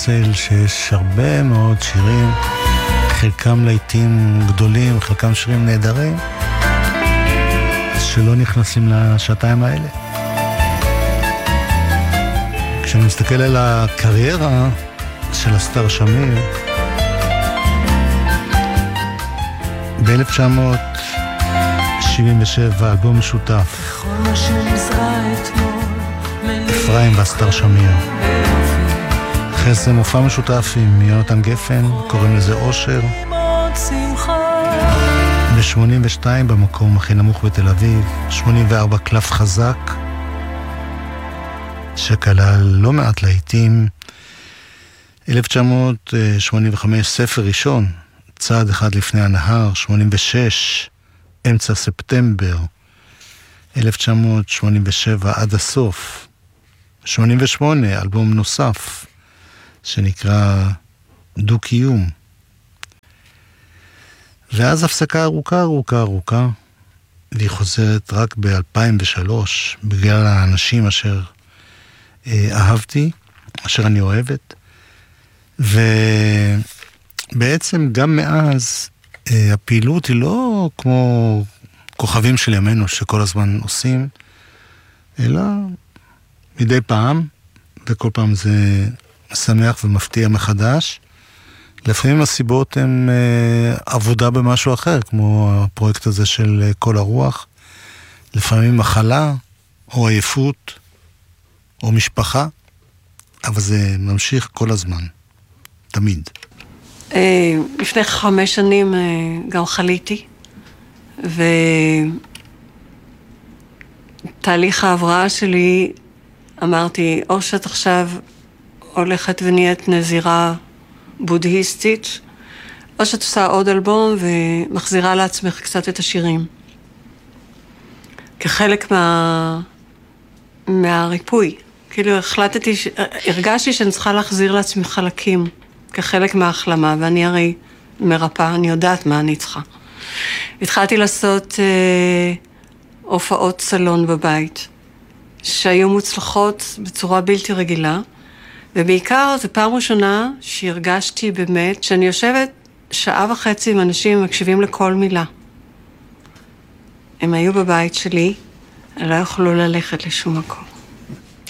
רסל, שיש הרבה מאוד שירים, חלקם לעיתים גדולים, חלקם שירים נהדרים, שלא נכנסים לשעתיים האלה. כשאני מסתכל על הקריירה של אסתר שמיר, ב-1977 אלבום משותף, אפרים ואסתר שמיר. אחרי זה מופע משותף עם יונתן גפן, קוראים לזה אושר. ב-82 במקום הכי נמוך בתל אביב, 84 קלף חזק, שכלל לא מעט להיטים. 1985 ספר ראשון, צעד אחד לפני הנהר. 86 אמצע ספטמבר. 1987 עד הסוף. 88 אלבום נוסף שנקרא דו קיום. ואז הפסקה ארוכה, והיא חוזרת רק ב-2003 בגלל האנשים אשר אהבתי, אשר אני אוהבת. ובעצם גם מאז הפעילות היא לא כמו כוכבים של ימינו שכל הזמן עושים, אלא מדי פעם, וכל פעם זה משמח ומפתיע מחדש. לפעמים הסיבות הן עבודה במשהו אחר, כמו הפרויקט הזה של כל הרוח. לפעמים מחלה, או עייפות, או משפחה, אבל זה ממשיך כל הזמן, תמיד. לפני 5 שנים גם חליתי, ותהליך ההבראה שלי, אמרתי, או שאת עכשיו הולכת ונהיית נזירה בודהיסטית, או שאת עושה עוד אלבום ומחזירה לעצמך קצת את השירים. כחלק מהריפוי. כאילו הרגשתי שאני צריכה להחזיר לעצמי חלקים, כחלק מההחלמה, ואני הרי מרפאה, אני יודעת מה אני צריכה. התחלתי לעשות הופעות סלון בבית, שהיו מוצלחות בצורה בלתי רגילה, ובעיקר זו פעם ראשונה שהרגשתי באמת שאני יושבת 1.5 שעה עם אנשים מקשיבים לכל מילה. הם היו בבית שלי, לא יכלו ללכת לשום מקום.